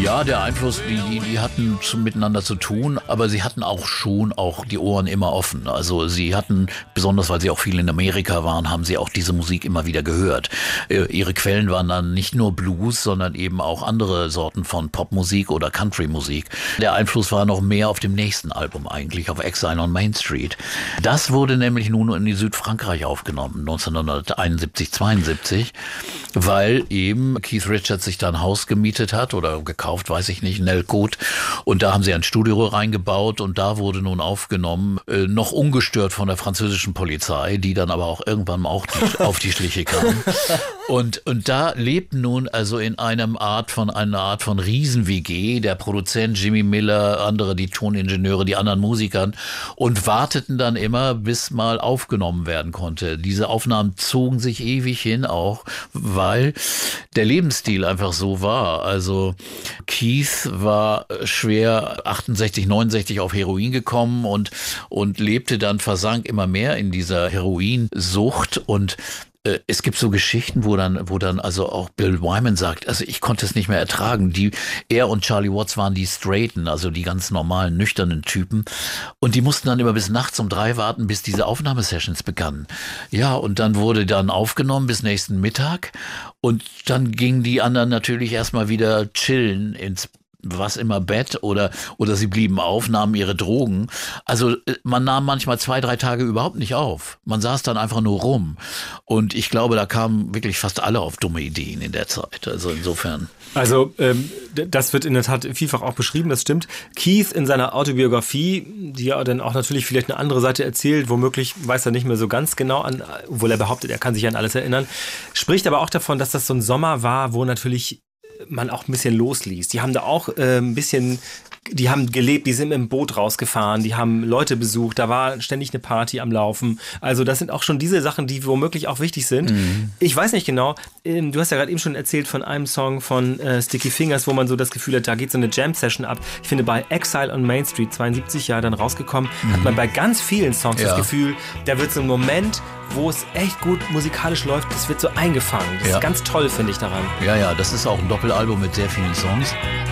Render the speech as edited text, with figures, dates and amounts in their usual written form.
Ja, der Einfluss, die hatten miteinander zu tun, aber sie hatten auch schon auch die Ohren immer offen. Also sie hatten, besonders weil sie auch viel in Amerika waren, haben sie auch diese Musik immer wieder gehört. Ihre Quellen waren dann nicht nur Blues, sondern eben auch andere Sorten von Popmusik oder Countrymusik. Der Einfluss war noch mehr auf dem nächsten Album eigentlich, auf Exile on Main Street. Das wurde nämlich nun in Südfrankreich aufgenommen, 1971, 72, weil eben Keith Richards sich da ein Haus gemietet hat oder gekauft, weiß ich nicht, Nell Côte. Und da haben sie ein Studio reingebaut und da wurde nun aufgenommen, noch ungestört von der französischen Polizei, die dann aber auch irgendwann mal auch auf die Schliche kam. Und da lebten nun also in einer Art von Riesen-WG, der Produzent Jimmy Miller, andere, die Toningenieure, die anderen Musikern und warteten dann immer, bis mal aufgenommen werden konnte. Diese Aufnahmen zogen sich ewig hin auch, weil der Lebensstil einfach so war. Also Keith war schwer 68, 69 auf Heroin gekommen und lebte dann, versank immer mehr in dieser Heroinsucht und es gibt so Geschichten, wo dann also auch Bill Wyman sagt, also ich konnte es nicht mehr ertragen. Er und Charlie Watts waren die Straighten, also die ganz normalen, nüchternen Typen. Und die mussten dann immer bis nachts um 3 warten, bis diese Aufnahmesessions begannen. Ja, und dann wurde dann aufgenommen bis nächsten Mittag. Und dann gingen die anderen natürlich erstmal wieder chillen ins was immer Bett oder sie blieben auf, nahmen ihre Drogen. Also man nahm manchmal 2, 3 Tage überhaupt nicht auf. Man saß dann einfach nur rum. Und ich glaube, da kamen wirklich fast alle auf dumme Ideen in der Zeit. Also insofern. Also das wird in der Tat vielfach auch beschrieben, das stimmt. Keith in seiner Autobiografie, die ja dann auch natürlich vielleicht eine andere Seite erzählt, womöglich weiß er nicht mehr so ganz genau an, obwohl er behauptet, er kann sich an alles erinnern, spricht aber auch davon, dass das so ein Sommer war, wo natürlich man auch ein bisschen losließ. Die haben da auch ein bisschen, die haben gelebt, die sind mit dem Boot rausgefahren, die haben Leute besucht, da war ständig eine Party am Laufen. Also das sind auch schon diese Sachen, die womöglich auch wichtig sind. Mhm. Ich weiß nicht genau, du hast ja gerade eben schon erzählt von einem Song von Sticky Fingers, wo man so das Gefühl hat, da geht so eine Jam-Session ab. Ich finde, bei Exile on Main Street, 72 Jahre dann rausgekommen, hat man bei ganz vielen Songs das Gefühl, da wird so ein Moment, wo es echt gut musikalisch läuft, das wird so eingefangen. Das ist ganz toll, finde ich daran. Ja, das ist auch ein Doppelalbum mit sehr vielen Songs.